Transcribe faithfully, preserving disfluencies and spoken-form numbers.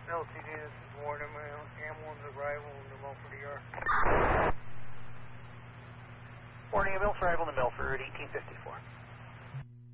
L T D, this is Ward, ambulance's arrival in the Milford E R. Warning, ambulance arrival in the Milford, eighteen fifty-four.